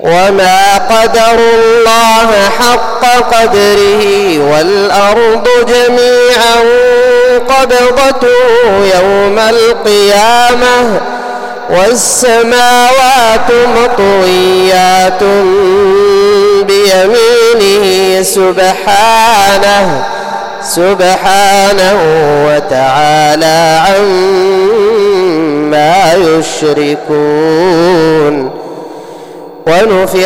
وما قدروا الله حق قدره والأرض جميعا قبضته يوم القيامة والسماوات مطويات بيمينه سبحانه وتعالى عما يشركون.